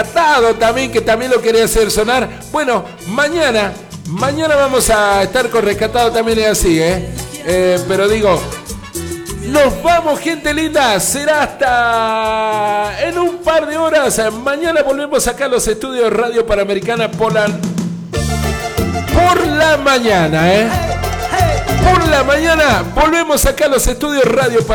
Rescatado también, que también lo quería hacer sonar. Bueno, mañana vamos a estar con Rescatado también, es así, pero digo, nos vamos, gente linda. Será hasta en un par de horas. Mañana volvemos acá a los estudios Radio Panamericana por la mañana, Por la mañana volvemos acá a los estudios Radio Panamericana.